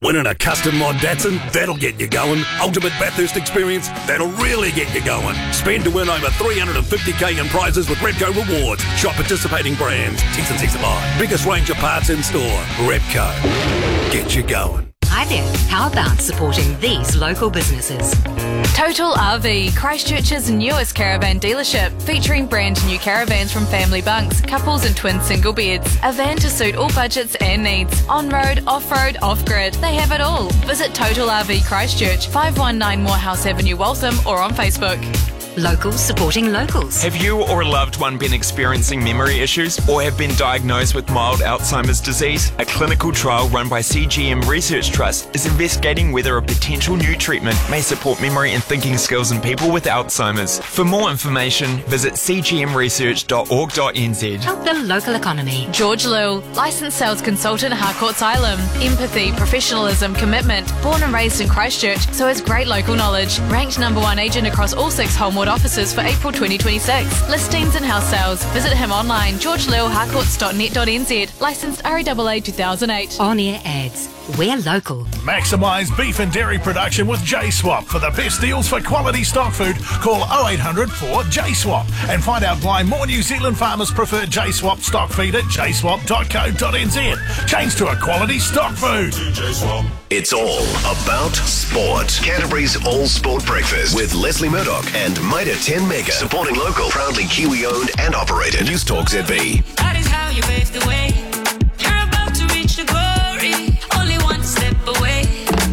Winning a custom mod Datsun, that'll get you going. Ultimate Bathurst experience, that'll really get you going. Spend to win over $350k in prizes with Repco Rewards. Shop participating brands. T's and C's apply. Biggest range of parts in store. Repco. Get you going. Hi there. How about supporting these local businesses? Total RV, Christchurch's newest caravan dealership, featuring brand new caravans from family bunks, couples and twin single beds. A van to suit all budgets and needs. On-road, off-road, off-grid. They have it all. Visit Total RV Christchurch, 519 Morehouse Avenue, Waltham, or on Facebook. Locals supporting locals. Have you or a loved one been experiencing memory issues or have been diagnosed with mild Alzheimer's disease? A clinical trial run by CGM Research Trust is investigating whether a potential new treatment may support memory and thinking skills in people with Alzheimer's. For more information, visit cgmresearch.org.nz. Help the local economy. George Lill, licensed sales consultant, Harcourt Asylum. Empathy, professionalism, commitment. Born and raised in Christchurch, so has great local knowledge. Ranked #1 agent across all 6 Holmwood offices for April 2026. Listings and house sales. Visit him online, georgelillharcourts.net.nz. Licensed REAA 2008. On-air ads. We're local. Maximise beef and dairy production with J-Swap. For the best deals for quality stock food, call 0800 4 J-Swap and find out why more New Zealand farmers prefer J-Swap stock feed at jswap.co.nz. Change to a quality stock food. It's all about sport. Canterbury's All Sport Breakfast with Leslie Murdoch and Mitre 10 Mega. Supporting local, proudly Kiwi owned and operated. News Talk ZB. That is how you pave the way. You're about to reach the glory. Only one step away.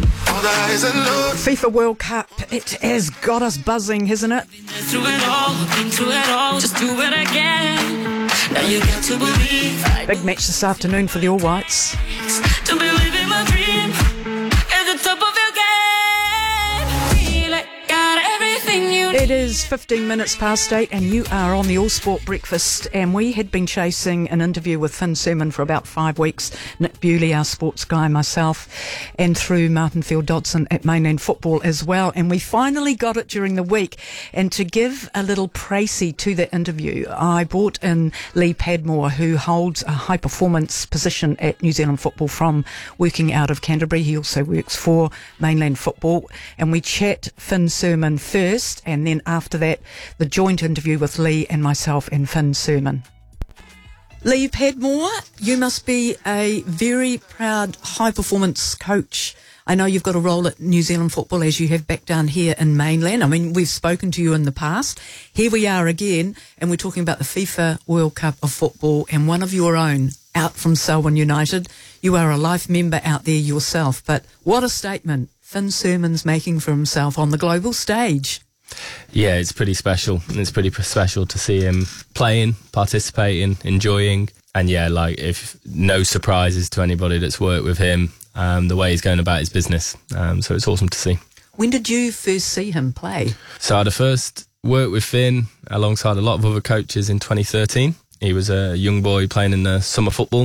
FIFA World Cup, it has got us buzzing, hasn't it? Through it all, been through it all. Just do it again. Now you got to believe. Big match this afternoon for the All Whites. To believe in my dream. At the top of your game. Feel like got everything you need. It is 15 minutes past 8 and you are on the All Sport Breakfast, and we had been chasing an interview with Finn Surman for about 5 weeks. Nick Bewley, our sports guy, myself, and through Martin Field Dodson at Mainland Football as well, and we finally got it during the week. And to give a little précis to that interview, I brought in Lee Padmore, who holds a high performance position at New Zealand Football from working out of Canterbury. He also works for Mainland Football, and we chat Finn Surman first, and then after that, the joint interview with Lee and myself and Finn Surman. Lee Padmore, you must be a very proud high-performance coach. I know you've got a role at New Zealand Football as you have back down here in Mainland. I mean, we've spoken to you in the past. Here we are again, and we're talking about the FIFA World Cup of Football and one of your own out from Selwyn United. You are a life member out there yourself, but what a statement Finn Surman's making for himself on the global stage. Yeah, it's pretty special. It's pretty special to see him playing, participating, enjoying. And yeah, like, if no surprises to anybody that's worked with him, the way he's going about his business. So it's awesome to see. When did you first see him play? So I first worked with Finn alongside a lot of other coaches in 2013. He was a young boy playing in the summer football.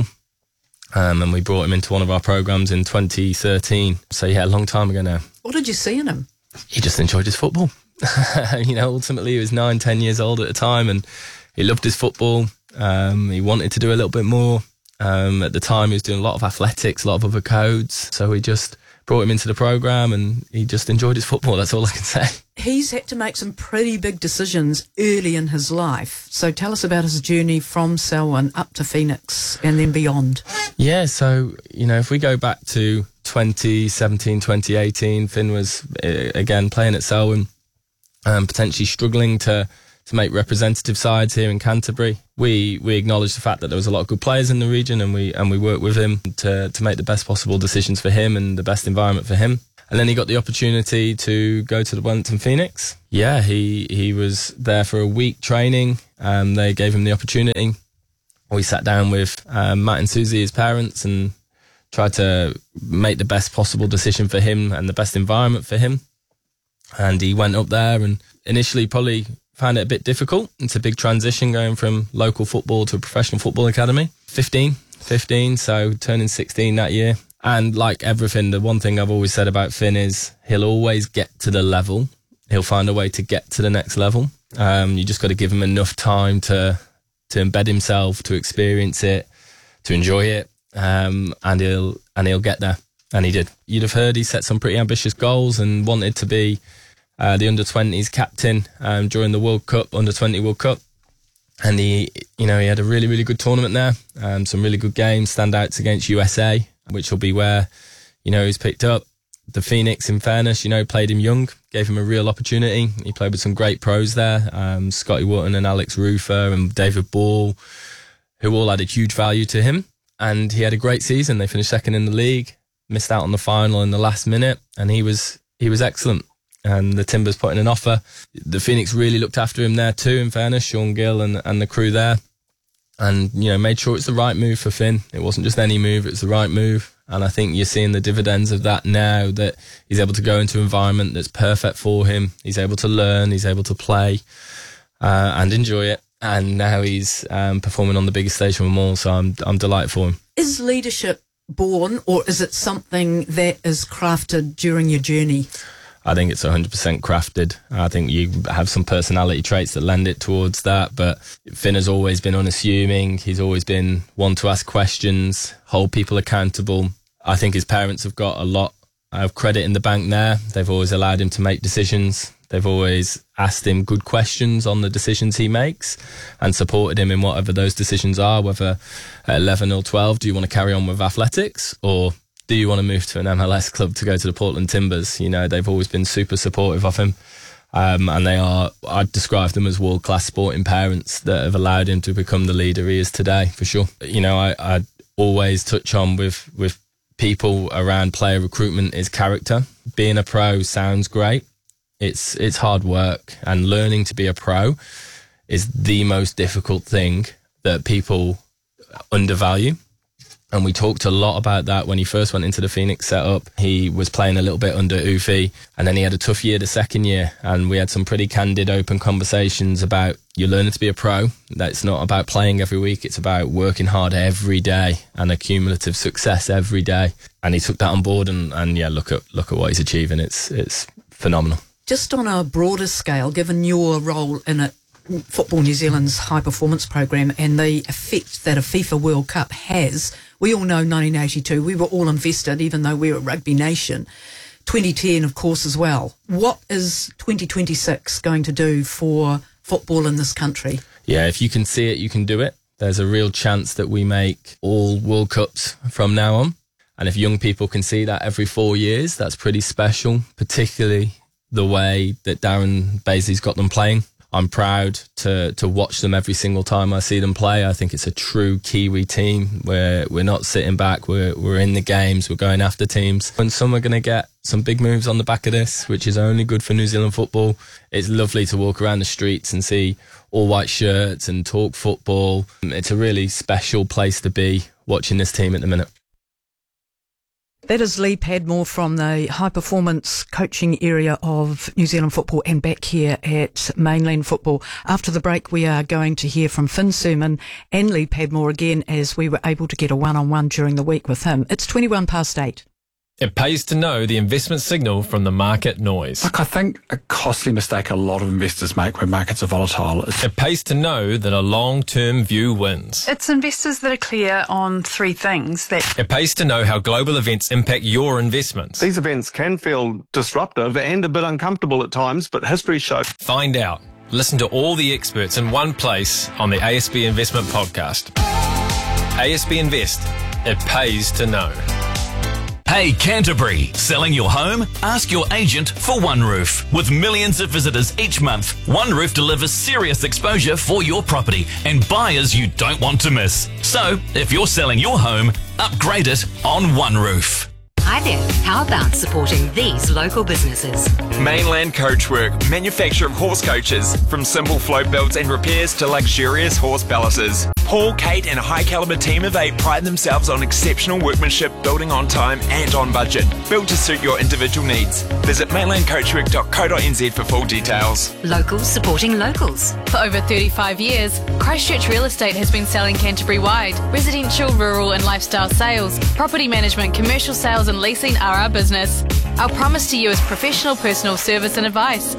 And we brought him into one of our programmes in 2013. So yeah, a long time ago now. What did you see in him? He just enjoyed his football. You know, ultimately he was 9-10 years old at the time, and he loved his football. He wanted to do a little bit more. At the time he was doing a lot of athletics, a lot of other codes, so we just brought him into the programme and he just enjoyed his football. That's all I can say. He's had to make some pretty big decisions early in his life, so tell us about his journey from Selwyn up to Phoenix and then beyond. Yeah, so, you know, if we go back to 2017, 2018, Finn was again playing at Selwyn, potentially struggling to make representative sides here in Canterbury. We acknowledged the fact that there was a lot of good players in the region, and we worked with him to make the best possible decisions for him and the best environment for him. And then he got the opportunity to go to the Wellington Phoenix. Yeah, he was there for a week training. They gave him the opportunity. We sat down with Matt and Susie, his parents, and tried to make the best possible decision for him and the best environment for him. And he went up there and initially probably found it a bit difficult. It's a big transition going from local football to a professional football academy. 15, so turning 16 that year. And like everything, the one thing I've always said about Finn is he'll always get to the level. He'll find a way to get to the next level. You just got to give him enough time to embed himself, to experience it, to enjoy it, and he'll get there. And he did. You'd have heard he set some pretty ambitious goals and wanted to be the under-20s captain during the World Cup, under-20 World Cup. And he had a really, really good tournament there. Some really good games, standouts against USA, which will be where, he's picked up. The Phoenix, in fairness, played him young, gave him a real opportunity. He played with some great pros there, Scotty Wootton and Alex Rufer and David Ball, who all added huge value to him. And he had a great season. They finished second in the league, missed out on the final in the last minute, and he was excellent. And the Timbers put in an offer. The Phoenix really looked after him there too, in fairness, Sean Gill and the crew there. And, made sure it's the right move for Finn. It wasn't just any move, it was the right move. And I think you're seeing the dividends of that now, that he's able to go into an environment that's perfect for him. He's able to learn, he's able to play and enjoy it. And now he's performing on the biggest stage of them all, so I'm delighted for him. Is leadership born, or is it something that is crafted during your journey? I think it's 100% crafted. I think you have some personality traits that lend it towards that, but Finn has always been unassuming. He's always been one to ask questions, hold people accountable. I think his parents have got a lot of credit in the bank there. They've always allowed him to make decisions. They've always asked him good questions on the decisions he makes and supported him in whatever those decisions are, whether at 11 or 12, do you want to carry on with athletics, or do you want to move to an MLS club to go to the Portland Timbers? They've always been super supportive of him. And I'd describe them as world-class sporting parents that have allowed him to become the leader he is today, for sure. I always touch on with people around player recruitment is character. Being a pro sounds great. It's hard work, and learning to be a pro is the most difficult thing that people undervalue. And we talked a lot about that when he first went into the Phoenix setup. He was playing a little bit under Ufi, and then he had a tough year the second year. And we had some pretty candid, open conversations about you're learning to be a pro. That's not about playing every week. It's about working hard every day and a cumulative success every day. And he took that on board, and look at what he's achieving. It's phenomenal. Just on a broader scale, given your role in it, Football New Zealand's high performance program, and the effect that a FIFA World Cup has. We all know 1982, we were all invested, even though we're a rugby nation. 2010, of course, as well. What is 2026 going to do for football in this country? Yeah, if you can see it, you can do it. There's a real chance that we make all World Cups from now on. And if young people can see that every 4 years, that's pretty special, particularly the way that Darren Bazley's got them playing. I'm proud to watch them every single time I see them play. I think it's a true Kiwi team where we're not sitting back, we're in the games, we're going after teams. And some are going to get some big moves on the back of this, which is only good for New Zealand football. It's lovely to walk around the streets and see all white shirts and talk football. It's a really special place to be watching this team at the minute. That is Lee Padmore from the high performance coaching area of New Zealand football and back here at Mainland Football. After the break, we are going to hear from Finn Surman and Lee Padmore again, as we were able to get a one-on-one during the week with him. It's 8:21. It pays to know the investment signal from the market noise. Look, I think a costly mistake a lot of investors make when markets are volatile is... It pays to know that a long-term view wins. It's investors that are clear on three things. It pays to know how global events impact your investments. These events can feel disruptive and a bit uncomfortable at times, but history shows. Find out. Listen to all the experts in one place on the ASB Investment Podcast. ASB Invest. It pays to know. Hey Canterbury, selling your home? Ask your agent for OneRoof. With millions of visitors each month, OneRoof delivers serious exposure for your property and buyers you don't want to miss. So, if you're selling your home, upgrade it on OneRoof. Hi there. How about supporting these local businesses? Mainland Coachwork, manufacturer of horse coaches, from simple float builds and repairs to luxurious horse palaces. Paul, Kate and a high caliber team of 8 pride themselves on exceptional workmanship, building on time and on budget. Built to suit your individual needs. Visit mainlandcoachwork.co.nz for full details. Locals supporting locals. For over 35 years, Christchurch Real Estate has been selling Canterbury-wide. Residential, rural and lifestyle sales, property management, commercial sales and leasing are our business. Our promise to you is professional personal service and advice.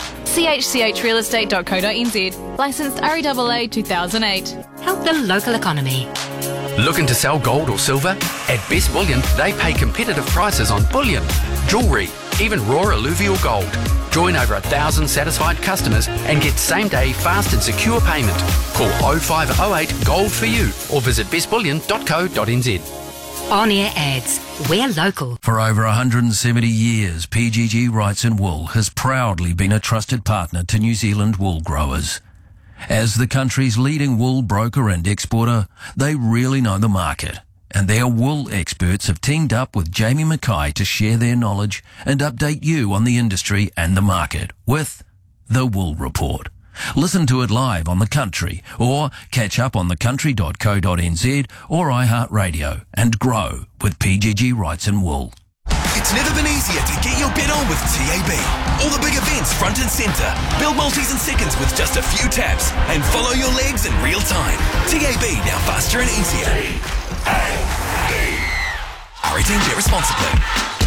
chchrealestate.co.nz. Licensed REAA 2008. Help the local economy. Looking to sell gold or silver? At Best Bullion, they pay competitive prices on bullion, jewellery, even raw alluvial gold. Join over 1,000 satisfied customers and get same-day fast and secure payment. Call 0508 GOLD for you or visit bestbullion.co.nz. On-air ads. We're local. For over 170 years, PGG Wrights and Wool has proudly been a trusted partner to New Zealand wool growers. As the country's leading wool broker and exporter, they really know the market, and their wool experts have teamed up with Jamie Mackay to share their knowledge and update you on the industry and the market with The Wool Report. Listen to it live on The Country or catch up on thecountry.co.nz or iHeartRadio and grow with PGG Wrights and Wool. It's never been easier to get your bet on with TAB. All the big events front and centre. Build multis in seconds with just a few taps and follow your legs in real time. TAB now faster and easier. R18, bet responsibly.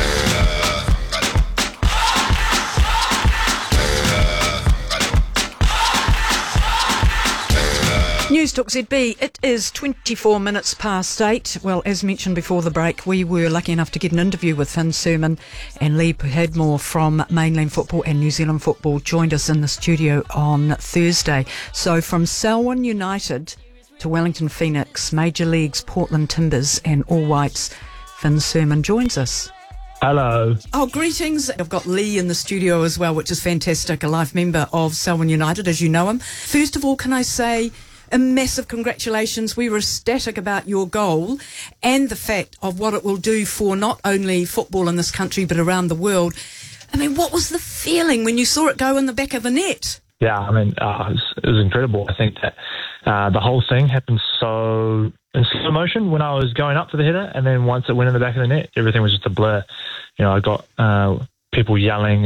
News Talk ZB, it is 24 minutes past 8. Well, as mentioned before the break, we were lucky enough to get an interview with Finn Surman, and Lee Hadmore from Mainland Football and New Zealand Football joined us in the studio on Thursday. So from Selwyn United to Wellington Phoenix, Major Leagues, Portland Timbers and All Whites, Finn Surman joins us. Hello. Oh, greetings. I've got Lee in the studio as well, which is fantastic, a life member of Selwyn United, as you know him. First of all, can I say a massive congratulations. We were ecstatic about your goal and the fact of what it will do for not only football in this country but around the world. I mean, what was the feeling when you saw it go in the back of the net? Yeah, I mean, it was incredible. I think that the whole thing happened so in slow motion when I was going up for the header, and then once it went in the back of the net, everything was just a blur. You know, I got people yelling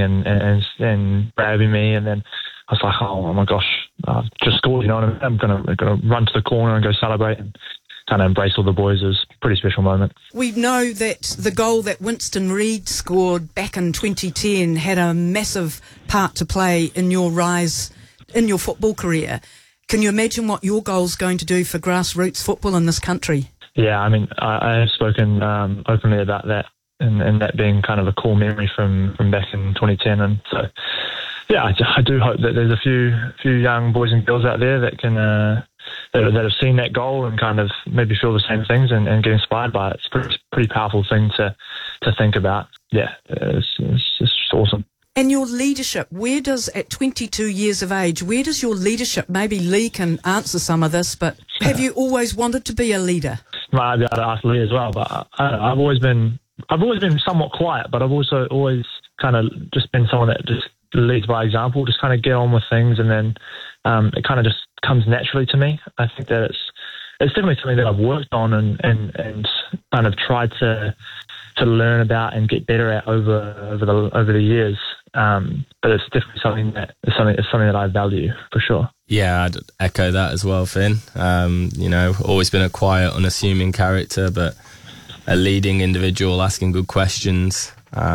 and grabbing me, and then I was like, oh my gosh, I've just scored, you know what I mean? I'm gonna run to the corner and go celebrate and kind of embrace all the boys. It was a pretty special moment. We know that the goal that Winston Reid scored back in 2010 had a massive part to play in your rise in your football career. Can you imagine what your goal's going to do for grassroots football in this country? Yeah, I mean, I have spoken openly about that, and that being kind of a core memory from back in 2010, and so. Yeah, I do hope that there's a few young boys and girls out there that can that have seen that goal and kind of maybe feel the same things and get inspired by it. It's a pretty powerful thing to think about. Yeah, it's just awesome. And your leadership, at 22 years of age, where does your leadership, maybe Lee can answer some of this, but have you always wanted to be a leader? Might be able to ask Lee as well, but I've always been somewhat quiet, but I've also always kind of just been someone that just leads by example, just kind of get on with things, and then it kind of just comes naturally to me. I think that it's definitely something that I've worked on and kind of tried to learn about and get better at over the years. But it's definitely something that I value for sure. Yeah, I'd echo that as well, Finn. You know, always been a quiet, unassuming character, but a leading individual, asking good questions.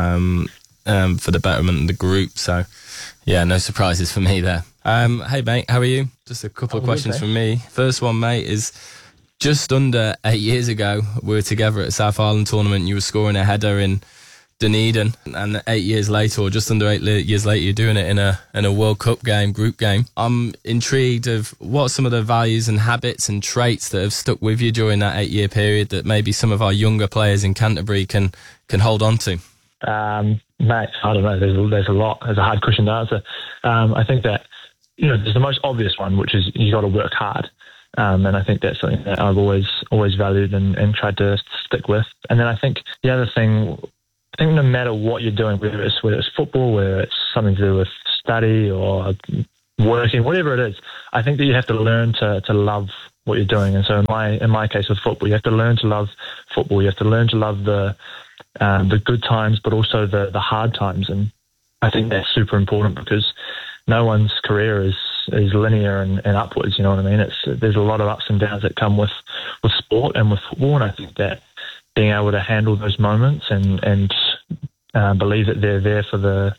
For the betterment of the group. So, yeah, no surprises for me there. Hey, mate, how are you? Just a couple of questions from me. First one, mate, is just under 8 years ago, we were together at a South Island tournament. You were scoring a header in Dunedin, and 8 years later, or just under 8 years later, you're doing it in a World Cup game, group game. I'm intrigued of what are some of the values and habits and traits that have stuck with you during that 8 year period that maybe some of our younger players in Canterbury can hold on to. Mate, I don't know. There's a lot. It's a hard question to answer. I think that, you know, there's the most obvious one, which is you got to work hard. And I think that's something that I've always valued and tried to stick with. And then I think the other thing, I think no matter what you're doing, whether it's football, whether it's something to do with study or working, whatever it is, I think that you have to learn to love what you're doing. And so in my case with football, you have to learn to love football. You have to learn to love the good times, but also the hard times. And I think that's super important because no one's career is linear and upwards, you know what I mean? There's a lot of ups and downs that come with sport and with football, and I think that being able to handle those moments and believe that they're there for the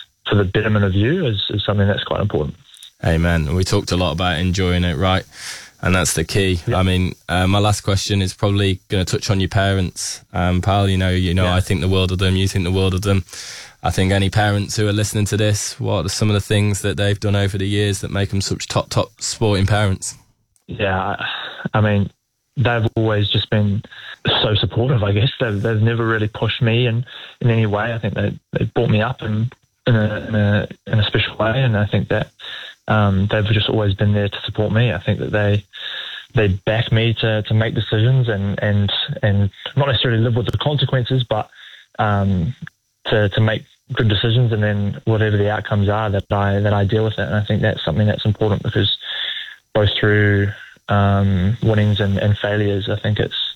betterment of you is something that's quite important. Amen. We talked a lot about enjoying it, right? And that's the key. I mean, my last question is probably going to touch on your parents, pal. You know, I think the world of them. You think the world of them. I think any parents who are listening to this, what are some of the things that they've done over the years that make them such top sporting parents? Yeah, I mean, they've always just been so supportive, I guess. They've never really pushed me in any way. I think they brought me up in a special way, and I think that they've just always been there to support me. I think that they back me to make decisions and not necessarily live with the consequences, but to make good decisions, and then whatever the outcomes are, that I deal with it. And I think that's something that's important, because both through winnings and failures, I think it's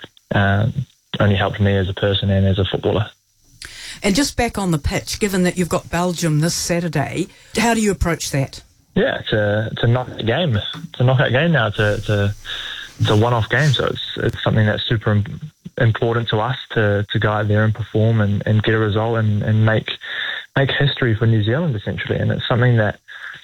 only helped me as a person and as a footballer. And just back on the pitch, given that you've got Belgium this Saturday, how do you approach that? Yeah, it's a knockout game. It's a knockout game now. It's a one-off game, so it's something that's super important to us to go out there and perform and get a result and make history for New Zealand, essentially. And it's something that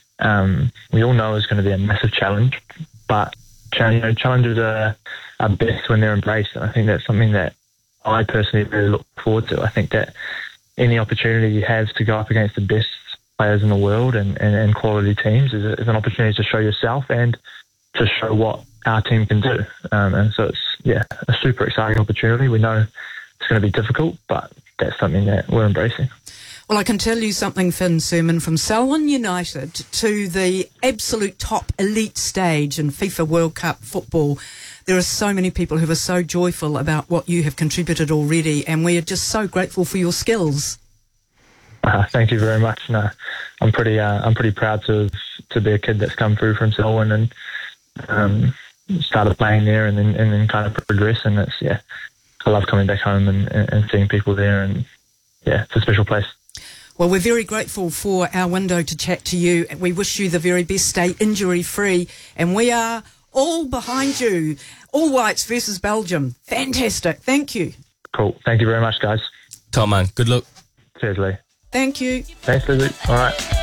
we all know is going to be a massive challenge, but challenges are best when they're embraced, and I think that's something that I personally really look forward to. I think that any opportunity you have to go up against the best players in the world and quality teams is an opportunity to show yourself and to show what our team can do. And so it's, a super exciting opportunity. We know it's going to be difficult, but that's something that we're embracing. Well, I can tell you something, Finn Surman, from Selwyn United to the absolute top elite stage in FIFA World Cup football. There are so many people who are so joyful about what you have contributed already, and we are just so grateful for your skills. Thank you very much. No, I'm pretty proud to be a kid that's come through from Selwyn and started playing there and then kind of progress. And I love coming back home and seeing people there, and it's a special place. Well, we're very grateful for our window to chat to you. We wish you the very best. Stay injury-free, and we are all behind you. All Whites versus Belgium. Fantastic. Thank you. Cool. Thank you very much, guys. Top man. Good luck. Cheers, Lee. Thank you. Thanks, Lizzie. All right.